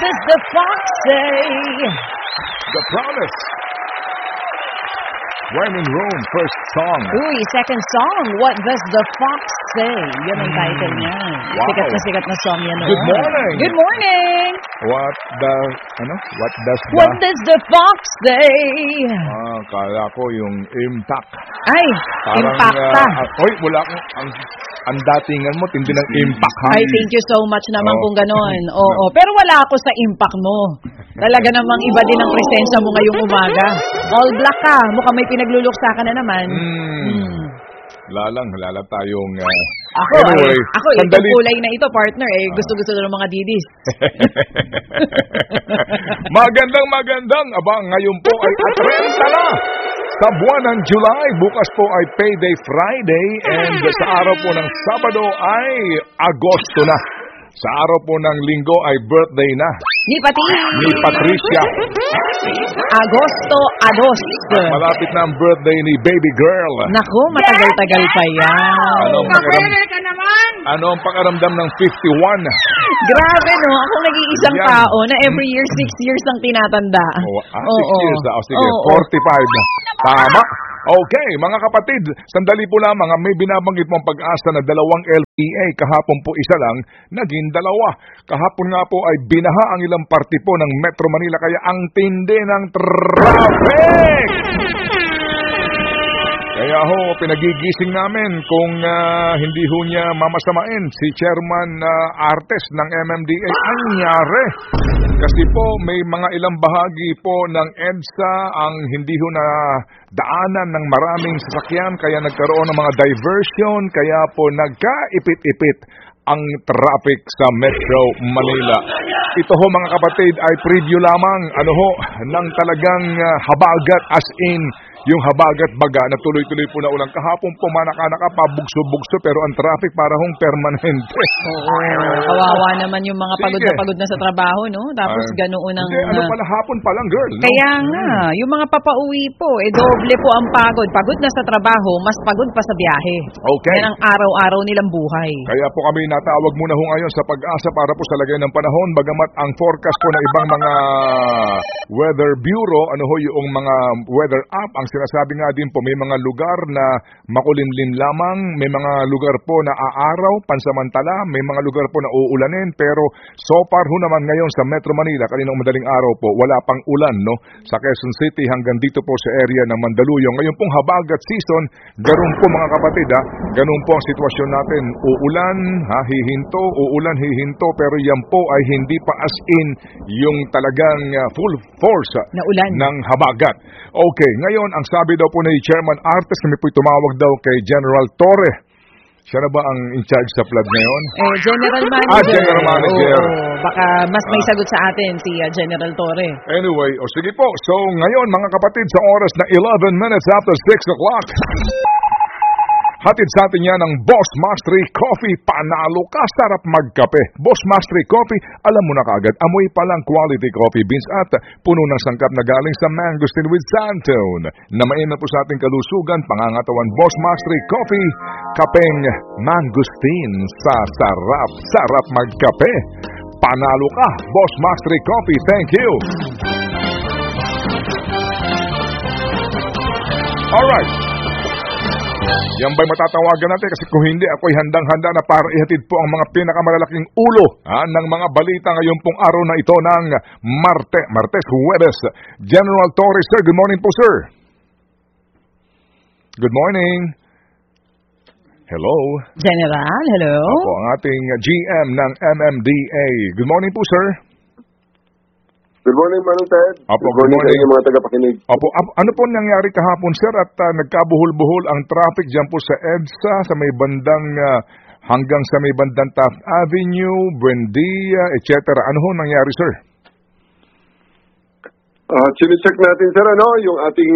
does the fox say? The Promise. When in Rome, first song. Uy, second song, What Does the Fox Say? Yun ang title niya. Wow. Sikat na song yan. Good morning. Good morning. What What does the fox say? Kala ko yung impact. Ay, impacta. Wala akong, ang datingan mo, tindi ng impact. Ay, thank you so much naman kung ganon. Oo, pero wala ako sa impact mo. Talaga namang iba din ang presensya mo ngayong umaga. All black ka, mukhang may pinagluluksa ka na naman. Lala tayong... Ako, itong kulay na ito, partner, gusto-gusto na ng mga didis. Magandang, ngayon po ay atrenta na sa buwan ng July. Bukas po ay Payday Friday and sa araw po ng Sabado ay Agosto na. Sa araw po ng Linggo ay birthday na. Ni Patricia. Agosto. Malapit na ang birthday ni baby girl. Naku, matagal-tagal pa yan. Ano ang pakiramdam ng 51? Grabe, no? Ako nag-iisang tao na every year 6 years ang tinatanda. 6 years na. Sige, 45 na. Tama. Okay, mga kapatid, sandali po lamang, may binabanggit mong Pag-asa na 2 LPA, kahapon po isa lang, naging 2. Kahapon nga po ay binaha ang ilang parte po ng Metro Manila, kaya ang tindi ng traffic! Kaya pinagigising namin kung hindi ho niya mamasamain si Chairman Artes ng MMDA. Anyari? Kasi po may mga ilang bahagi po ng EDSA ang hindi ho na daanan ng maraming sasakyan, kaya nagkaroon ng mga diversion, kaya po nagkaipit-ipit ang traffic sa Metro Manila. Ito mga kapatid ay preview lamang ng talagang habagat, as in yung habagat baga na tuloy-tuloy po na ulang. Kahapon po manaka-naka pa, bugso-bugso, pero ang traffic para permanente. Oo, kawawa naman yung mga pagod na sa trabaho, no? Tapos ganoon ang... pala, hapon pa lang, girl. No? Kaya nga, yung mga papauwi po, doble po ang pagod. Pagod na sa trabaho, mas pagod pa sa biyahe. Okay. Yan ang araw-araw nilang buhay. Kaya po kami natawag muna ngayon sa Pag-asa para po sa lagay ng panahon, bagamat ang forecast po ng ibang mga weather bureau, yung mga weather app, ang sinasabi nga din po, may mga lugar na makulimlim lamang, may mga lugar po na aaraw, pansamantala, may mga lugar po na uulanin, pero so far naman ngayon sa Metro Manila, kaninang madaling araw po, wala pang ulan, no? Sa Quezon City hanggang dito po sa area ng Mandaluyong. Ngayon pong habagat season, ganoon po mga kapatid, ganoon po ang sitwasyon natin. Uulan, hihinto, pero yan po ay hindi pa as in yung talagang full force na ulan ng habagat. Okay, ngayon ang sabi daw po ni Chairman Artes, kami po'y tumawag daw kay General Torre. Siya na ba ang in charge sa flood ngayon? General Manager. General Manager. Baka mas may sagot sa atin si General Torre. Anyway, sige po. So ngayon mga kapatid, sa oras na 11 minutes after 6 o'clock, hatid sa atin yan ng Boss Mastery Coffee. Panalo ka, sarap magkape. Boss Mastery Coffee, alam mo na kaagad, amoy palang quality coffee beans at puno ng sangkap na galing sa Mangosteen with Sandtone. Na mainam po sa ating kalusugan, pangangatawan Boss Mastery Coffee, kapeng Mangosteen sa sarap magkape. Panalo ka, Boss Mastery Coffee. Thank you. Alright. Yan ba'y matatawagan natin? Kasi kung hindi, ako'y handang-handa na para ihatid po ang mga pinakamalalaking ulo ng mga balita ngayon pong araw na ito ng Martes, Huwebes. General Torres, sir. Good morning po, sir. Good morning. Hello. General, hello. Ako ang ating GM ng MMDA. Good morning po, sir. Good morning, Manong Ted. Opo, good morning sa inyo mga tagapakinig. Opo, ano po nangyari kahapon, sir, at nagkabuhol-buhol ang traffic dyan po sa EDSA, sa may bandang, hanggang sa may bandang Taft Avenue, Buendia, etc. Ano ho nangyari, sir? Chine-check natin, sir, yung ating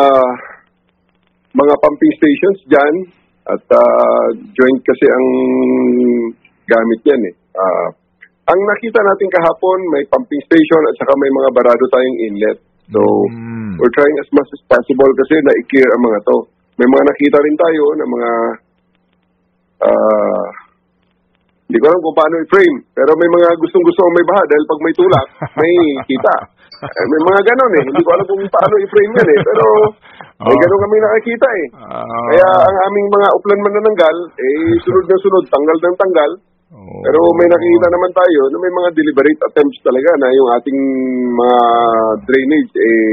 mga pumping stations dyan, at joint kasi ang gamit yan ang nakita natin kahapon, may pumping station at saka may mga barado tayong inlet. So, we're trying as much as possible kasi na-i-clear ang mga to. May mga nakita rin tayo na mga hindi Hindi ko alam kung paano i-frame. Pero may mga gustong-gusto may baha dahil pag may tulak, may kita. May mga ganon eh. Hindi ko alam kung paano i-frame yan eh. Pero may ganon kami nakikita eh. Kaya ang aming mga uplan manananggal, sunod na sunod, tanggal ng tanggal. Pero may nakikita naman tayo na may mga deliberate attempts talaga na yung ating mga drainage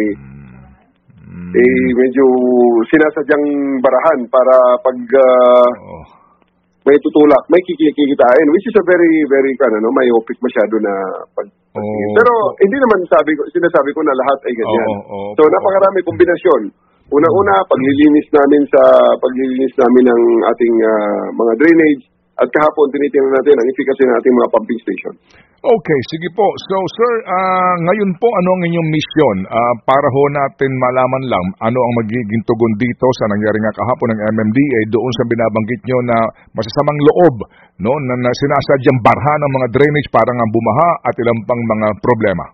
medyo sinasadyang barahan para pag may tutulak, may kikitain, which is a very, very myopic masyado na Pero hindi naman sinasabi ko na lahat ay ganyan. So napakarami kombinasyon. Una-una, paglilinis namin ng ating mga drainage, at kahapon tinitingnan natin ang efficacy ng ating mga pumping station. Okay, sige po. So sir, ngayon po ano ang inyong mission? Para ho natin malaman lang ano ang magiging tugon dito sa nangyari nga kahapon ng MMDA doon sa binabanggit nyo na masasamang loob, no, na sinasadyang barha ng mga drainage para nga bumaha at ilang pang mga problema.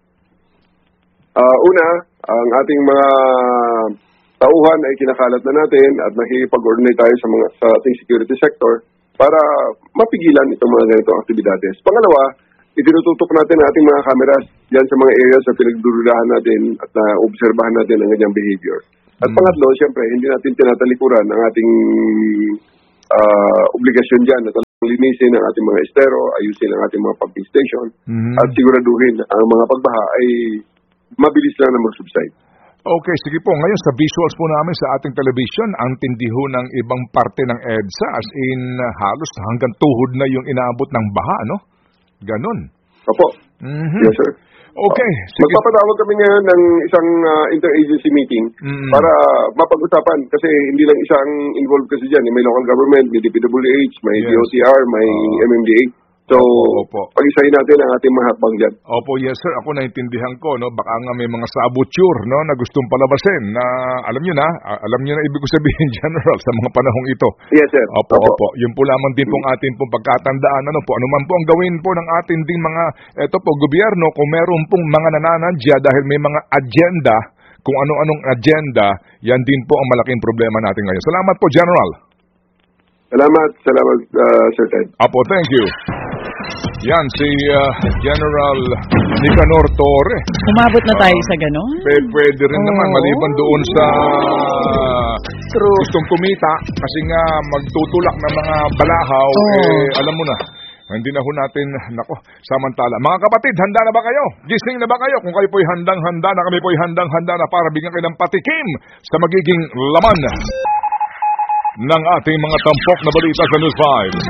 Una, ang ating mga tauhan ay kinakalat na natin at nakikipag-coordinate tayo sa ating security sector para mapigilan itong mga ganitong aktibidades. Pangalawa, itinututok natin ang ating mga cameras diyan sa mga areas na pinagdududahan natin at na-obserbahan natin ang ganyang behavior. At pangatlo, siyempre, hindi natin tinatalikuran ang ating obligasyon dyan na talagang linisin ang ating mga estero, ayusin ang ating mga pumping station, at siguraduhin ang mga pagbaha ay mabilis lang na mag-subside. Okay, sige po. Ngayon sa visuals po namin sa ating television, ang tindi ho ng ibang parte ng EDSA as in halos hanggang tuhod na yung inaabot ng baha, no? Ganon. Opo. Yes, sir. Okay. Magpapatawag kami ngayon ng isang interagency meeting para mapag-usapan kasi hindi lang isang involved kasi dyan. May local government, may DPWH, may DOTR, may MMDA. So, pag-isahin natin ang ating mga hakbang dyan. Opo, yes sir. Ako naintindihan ko, no? Baka nga may mga saboteur, no, na gustong palabasin na alam niyo na ibig ko sabihin, General, sa mga panahong ito. Yes, sir. Opo. Yun po lamang din pong atin pong pagkatandaan, ano man po ang gawin po ng atin ding mga, gobyerno, kung meron pong mga nananadya dahil may mga agenda, kung ano-anong agenda, yan din po ang malaking problema natin ngayon. Salamat po, General. Salamat, Sir Ted. Apo, thank you. Yan, si General Nicanor Torre. Umabot na tayo sa ganon? Pwede rin naman, maliban doon sa gustong kumita, kasi nga magtutulak ng mga balahaw, alam mo na, hindi na ho natin, samantala. Mga kapatid, handa na ba kayo? Gising na ba kayo? Kung kayo po'y handang-handa na, kami po'y handang-handa na para bigyan kayo ng patikim sa magiging laman ng ating mga tampok na balita sa News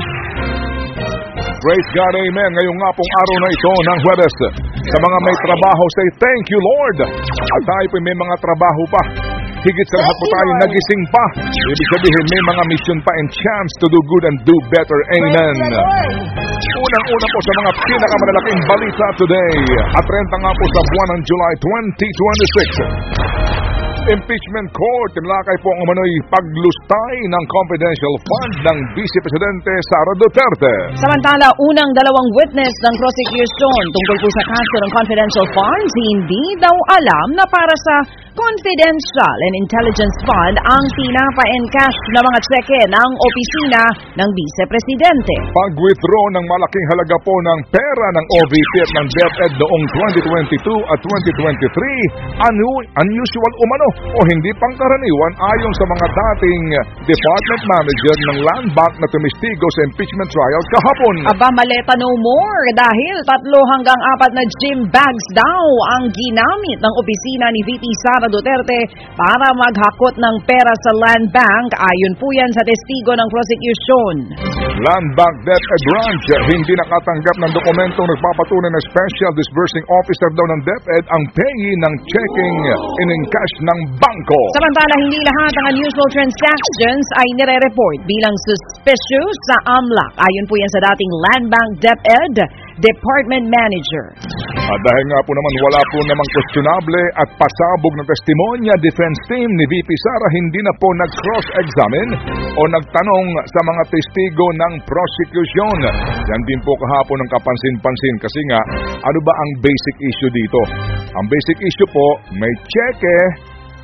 5. Praise God, Amen. Ngayong nga pong araw na ito ng Huwebes, sa mga may trabaho, say thank you, Lord. At tayo po may mga trabaho pa. Higit sa lahat po tayo nagising pa. Ibig sabihin, may mga mission pa and chance to do good and do better. Amen. Unang-una po sa mga pinakamalalaking balita today. At 30 nga po sa buwan ng July 2026. Impeachment Court, tinalakay po ang umano'y paglustay ng confidential fund ng Vice Presidente Sara Duterte. Samantala, unang dalawang witness ng prosecution tungkol po sa kaso ng confidential funds, hindi daw alam na para sa confidential and intelligence fund ang pinapa-encash na mga tseke ng opisina ng Vice Presidente. Pag-withdraw ng malaking halaga po ng pera ng OVP at ng DepEd noong 2022 at 2023, unusual umano o hindi pangkaraniwan ayon sa mga dating department manager ng Land Bank na tumistigo sa impeachment trial kahapon. Aba, maleta no more dahil 3 hanggang 4 na gym bags daw ang ginamit ng opisina ni VP Sara Duterte para maghakot ng pera sa Land Bank ayon po yan sa testigo ng prosecution. Land Bank DepEd branch hindi nakatanggap ng dokumentong nagpapatunay na Special Disbursing Officer daw ng DepEd ang payee ng checking in-encash ng bangko. Samantala, hindi lahat ng unusual transactions ay nire-report bilang suspicious sa AMLAC. Ayon po yan sa dating Land Bank DepEd Department Manager. At dahil nga po naman wala po namang questionable at pasabog na testimonya, defense team ni VP Sara hindi na po nag-cross-examine o nagtanong sa mga testigo ng prosecution. Yan din po kahapon ng kapansin-pansin kasi nga ano ba ang basic issue dito? Ang basic issue po, may cheque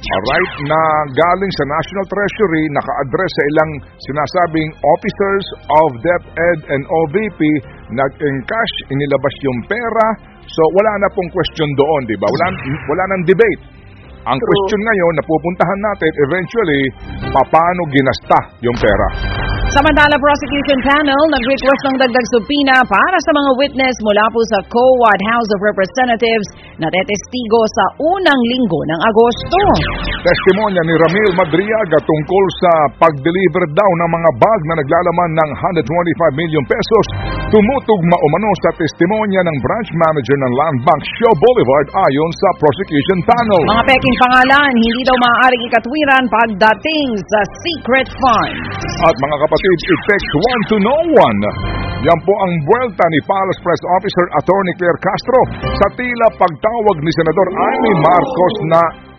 alright, na galing sa National Treasury, naka-address sa ilang sinasabing officers of DepEd and OVP, nag-encash, inilabas yung pera, so wala na pong question doon, di ba? Wala nang debate. Ang question ngayon, napupuntahan natin eventually, paano ginasta yung pera. Samantala, prosecution panel nag-request ng dagdag subpoena para sa mga witness mula po sa COA House of Representatives na tetestigo sa unang linggo ng Agosto. Testimonya ni Ramil Madriaga tungkol sa pag-deliver daw ng mga bag na naglalaman ng 125 million pesos, tumutugma umano sa testimonya ng branch manager ng Land Bank Shaw Boulevard ayon sa prosecution panel. Mga peking pangalan, hindi daw maaaring ikatwiran pagdating sa secret fund. At mga kapatid, it takes one to know one. Yan po ang buwelta ni Palace Press Officer Attorney Claire Castro sa tila pagtawag ni Senador Amy Marcos na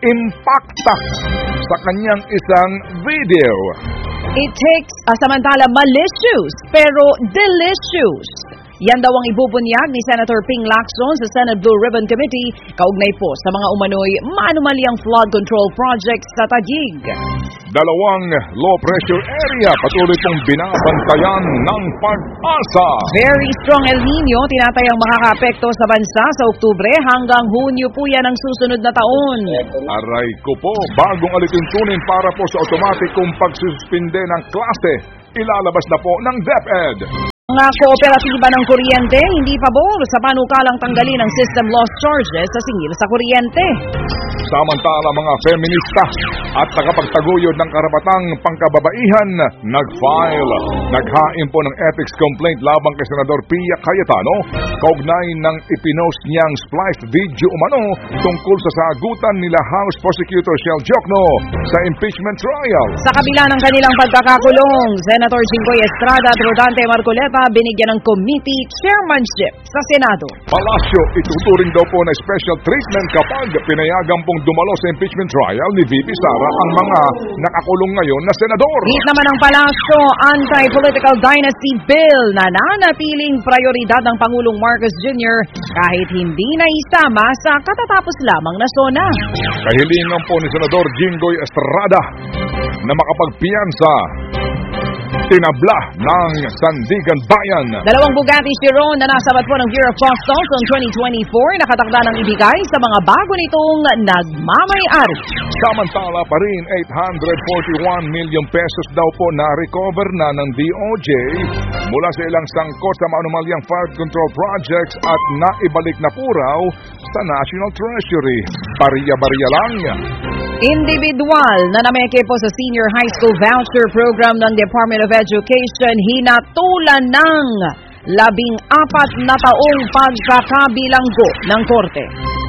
impacta sa kanyang isang video. It takes, samantala, malicious pero delicious. Yan daw ang ibubunyag ni Senator Ping Lacson sa Senate Blue Ribbon Committee kaugnay po sa mga umano'y manumalyang flood control projects sa Taguig. Dalawang low pressure area patuloy pong binabantayan ng Pag-asa. Very strong El Nino tinatayang makakaapekto sa bansa sa Oktubre hanggang Hunyo po yan ang susunod na taon. Aray ko po, bagong alituntunin para po sa automatikong pagsuspinde ng klase, ilalabas na po ng DepEd. Mga kooperatiba ng kuryente, hindi pabor sa panukalang tanggalin ang system loss charges sa singil sa kuryente. Samantala, mga feminista at nakapagtaguyod ng karapatang pangkababaihan nag-file. Naghain po ng ethics complaint labang kay Senador Pia Cayetano kaugnay ng ipinost niyang spliced video umano tungkol sa sagutan nila House Prosecutor Shell Jokno sa impeachment trial. Sa kabila ng kanilang pagkakakulong, Senator Jinggoy Estrada at Rodante Marcoleta binigyan ng committee chairmanship sa Senado. Palasyo, ituturing daw po na special treatment kapag pinayagan pong dumalo sa impeachment trial ni VP Sara ang mga nakakulong ngayon na senador. Hit naman ng Palasyo, anti-political dynasty bill na nanatiling prioridad ng Pangulong Marcos Jr. kahit hindi na isama sa katatapos lamang na SONA. Kahilingan po ni Senador Jinggoy Estrada na makapagpiyansa tinabla ng Sandigan Bayan. Dalawang Bugatti Chiron na nasabat po ng Bureau of Customs noong 2024 nakatakda ng ibigay sa mga bago nitong nagmamay-ari. Samantala pa rin, 841 million pesos daw po na-recover na ng DOJ mula sa ilang sangkot sa maanumalyang flood control projects at naibalik na po raw sa National Treasury. Bariya-bariya lang. Individual na nameke po sa Senior High School Voucher Program ng Department of Education hinatulan ng 14 na taong pagkakabilanggo ng korte.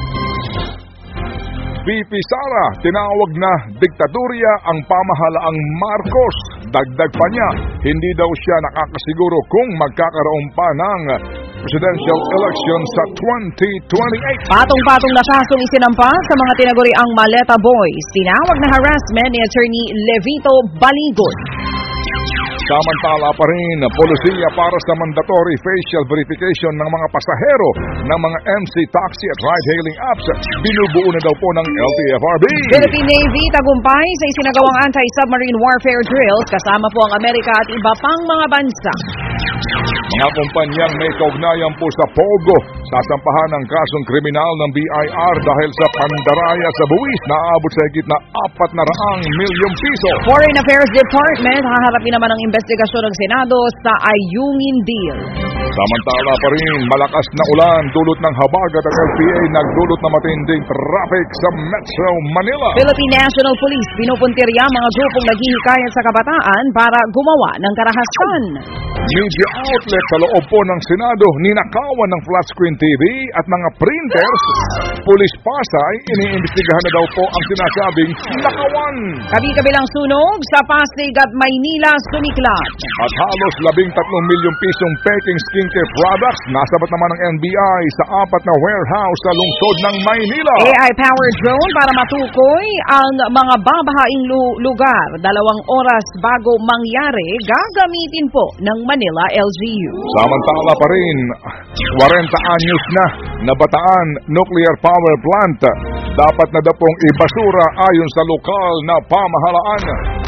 VP Sara, tinawag na diktadurya ang pamahalaang Marcos. Dagdag pa niya, hindi daw siya nakakasiguro kung magkakaroon pa ng presidential election sa 2028. Patong-patong na kasong isinampa sa mga tinaguriang Maleta Boys. Tinawag na harassment ni Attorney Levito Baligon. Samantala pa rin, polisiya para sa mandatory facial verification ng mga pasahero ng mga MC taxi at ride-hailing apps. Binubuo na daw po ng LTFRB. Philippine Navy tagumpay sa isinagawang anti-submarine warfare drills kasama po ang Amerika at iba pang mga bansa. Mga kumpanyang may kaugnayan po sa Pogo, sasampahan ng kasong kriminal ng BIR dahil sa pandaraya sa buwis na aabot sa higit na 400 milyong piso. Foreign Affairs Department haharapin naman ang investigasyon ng Senado sa Ayungin Deal. Samantala pa rin, malakas na ulan dulot ng habagat at LPA nagdulot na matinding traffic sa Metro Manila. Philippine National Police pinupuntirya mga grupong naghihikayat sa kabataan para gumawa ng karahasan. Media outlet sa loob po ng Senado ninakawan ng flat screen TV at mga printers. Pulis Pasay, iniimbestigahan na daw po ang sinasabing nakawan. Kabi-kabilang sunog sa Pasig at Maynila sumiklat. At halos 13 milyong pisong peking skincare products nasabat naman ng NBI sa 4 na warehouse sa lungsod ng Maynila. AI-powered drone para matukoy ang mga babahaing lugar. 2 oras bago mangyari, gagamitin po ng Manila LGU. Samantala pa rin, 40 anyos na Bataan Nuclear Power Plant dapat na daw pong ibasura ayon sa lokal na pamahalaan.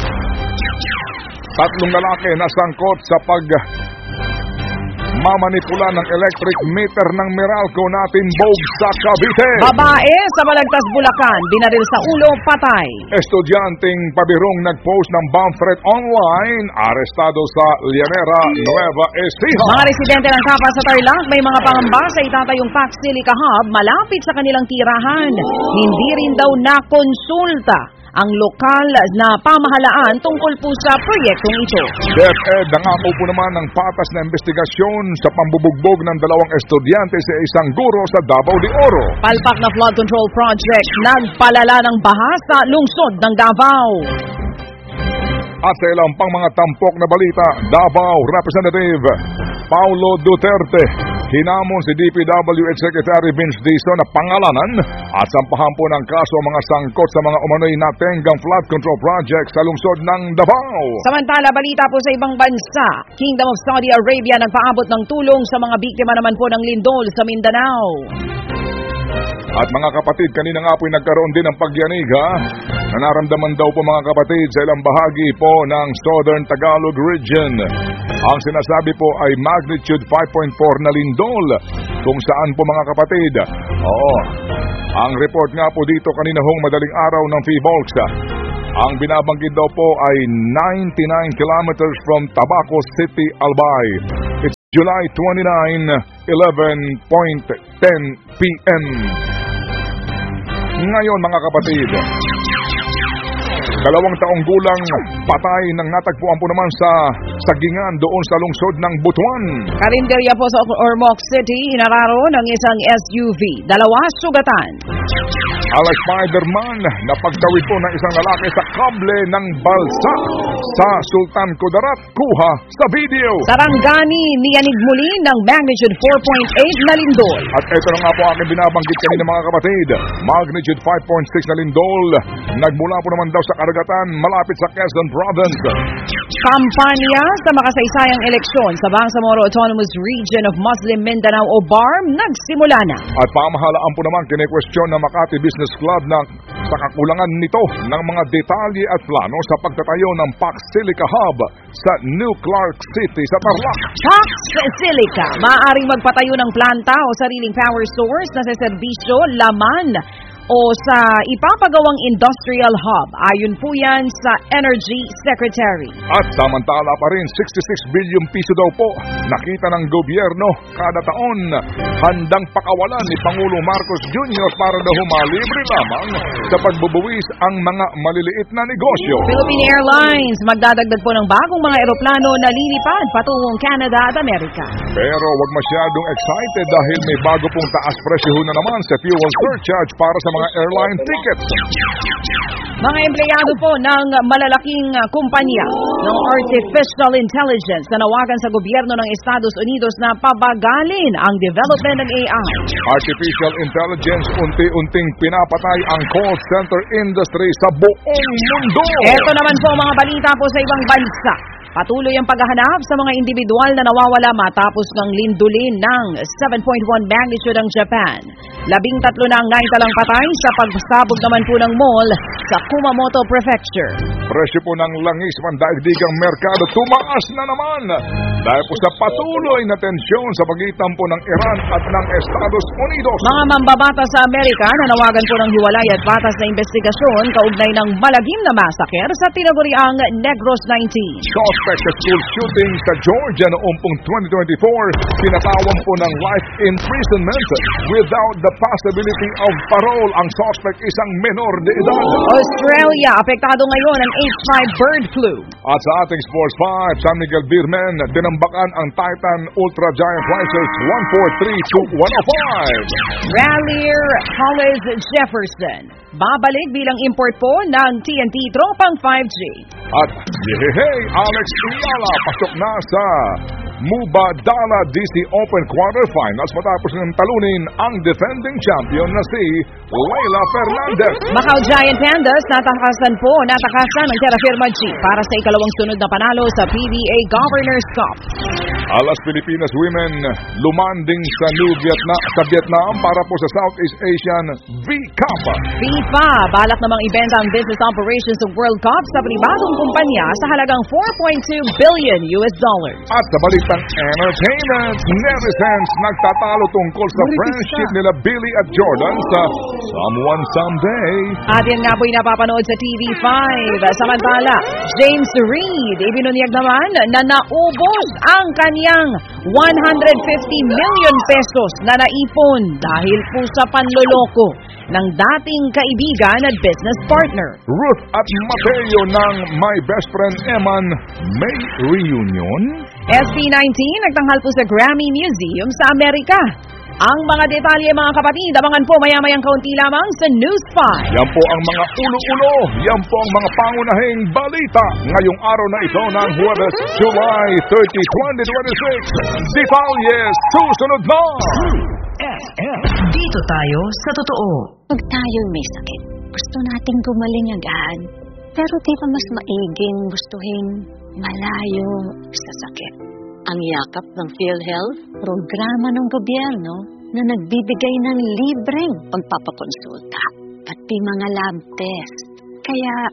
3 lalaki na sangkot sa mamanipula ng electric meter ng Meralco na timbog sa Cavite. Babae sa Balagtas, Bulacan, binaril sa ulo, patay. Estudyanteng pabirong nag-post ng bomb threat online, arestado sa Llanera, Nueva Ecija. Mga residente ng Kapas sa Tarlac may mga pangamba sa itatayong Pax Silica Hub malapit sa kanilang tirahan. Hindi rin daw nakonsulta ang lokal na pamahalaan tungkol po sa proyektong ito. DepEd nangako po naman ng patas na investigasyon sa pambubugbog ng 2 estudyante sa isang guro sa Davao de Oro. Palpak na flood control project nagpalala ng baha sa lungsod ng Davao. At sa ilang pang mga tampok na balita, Davao Representative Paulo Duterte hinamon si DPWH Secretary Vince Dizon na pangalanan at sampahan po ng kaso ang mga sangkot sa mga umano'y natenggang flood control project sa lungsod ng Davao. Samantala, balita po sa ibang bansa, Kingdom of Saudi Arabia nagpaabot ng tulong sa mga biktima naman po ng lindol sa Mindanao. At mga kapatid, kanina nga po'y nagkaroon din ng pagyanig na naramdaman daw po mga kapatid sa ilang bahagi po ng Southern Tagalog Region. Ang sinasabi po ay magnitude 5.4 na lindol kung saan po mga kapatid. Oo, ang report nga po dito kanina hong madaling araw ng PHIVOLCS. Ang binabanggit daw po ay 99 kilometers from Tabaco City, Albay. It's July 29, 11:10 p.m. Ngayon mga kapatid, 2 taong gulang patay nang natagpuan po naman sa sagingan doon sa lungsod ng Butuan. Karinderya po sa Ormoc City, inararo ng isang SUV. 2 sugatan. Alex Spiderman, napagtawid po ng isang lalaki sa kable ng balsa sa Sultan Kudarat. Kuha sa video. Sarangani, niyanig muli ng magnitude 4.8 na lindol. At ito na nga po aking binabanggit kanina mga kapatid. Magnitude 5.6 na lindol. Nagmula po naman daw sa karagatan malapit sa Quezon Province. Kampanya sa makasaysayang eleksyon sa Bangsamoro Autonomous Region of Muslim Mindanao o BARM nagsimula na. At pamahalaan po naman kine-question ng Makati Business Club na sa kakulangan nito ng mga detalye at plano sa pagtatayo ng Pax Silica Hub sa New Clark City sa Tarlac. Pax Silica, maaaring magpatayo ng planta o sariling power source na sa serbisyo, laman o sa ipapagawang industrial hub. Ayon po yan sa Energy Secretary. At samantala pa rin, 66 billion piso daw po nakita ng gobyerno kada taon. Handang pakawalan ni Pangulo Marcos Jr. para daw humalibre lamang sa pagbubuwis ang mga maliliit na negosyo. Philippine Airlines magdadagdag po ng bagong mga eroplano na lilipad patungong Canada at Amerika. Pero wag masyadong excited dahil may bago pong taas presyo na naman sa fuel surcharge para sa mga airline tickets. Mga empleyado po ng malalaking kumpanya ng artificial intelligence na nawagan sa gobyerno ng Estados Unidos na pabagalin ang development ng AI. Artificial intelligence unti-unting pinapatay ang call center industry sa buong mundo. Ito naman po mga balita po sa ibang bansa. Patuloy ang paghahanap sa mga individual na nawawala matapos ng lindulin ng 7.1 magnitude ang Japan. 13 na ang naitalang patay sa pagsabog naman po ng mall sa Kumamoto Prefecture. Presyo po ng langis pandaigdigang merkado tumaas na naman dahil po sa patuloy na tensyon sa pagitan po ng Iran at ng Estados Unidos. Mga mambabata sa Amerika nanawagan po ng hiwalay at patas na investigasyon kaugnay ng malagim na massacre sa tinaguriang Negros 19. Suspect sa school shooting sa Georgia noong pong 2024, pinatawan po ng life imprisonment without the possibility of parole. Ang suspect isang menor de edad. Australia, apektado ngayon ang H5 bird flu. At sa ating Sports 5, San Miguel Beermen, dinambakan ang Titan Ultra Giant Prices 143-105. Rallier Hollis Jefferson, babalik bilang import po ng TNT Tropang 5G. At yehey, Alex Iyala pasok na sa Mubadala DC Open Quarterfinals matapos ng talunin ang defending champion na si Leila Fernandez. Macau Giant Pandas natakasan ng Terra Firma G para sa ikalawang sunod na panalo sa PBA Governors Cup. Alas Pilipinas women lumanding sa Vietnam para po sa Southeast Asian V-Cup. FIFA, balak namang ibenta ang business operations ng World Cup sa pribadong kumpanya sa halagang $4.2 billion. At sa balitang entertainment, netizens nagtatalo tungkol sa friendship nila Billy at Jordan sa Someone Someday. At yan nga po'y napapanood sa TV5. Samantala, James Reid, ibinunyag naman na naubos ang kanyang 150 million pesos na naipon dahil po sa panloloko ng dating kaibigan at business partner. Ruth at Mateo ng My Best Friend Eman may reunion. SB19 nagtanghal po sa Grammy Museum sa Amerika. Ang mga detalye mga kapatid, abangan po maya-mayang kaunti lamang sa News 5. Yan po ang mga ulo-ulo, yan po ang mga pangunahing balita ngayong araw na ito ng Huwebes, July 30, 2026. Detalye susunod na! Dito tayo sa totoo. Pag tayo may sakit, gusto nating gumaling agad. Pero di ba mas maiging gustuhin malayo sa sakit? Ang yakap ng PhilHealth, programa ng gobyerno na nagbibigay ng libreng pagpapakonsulta, pati mga lab test. Kaya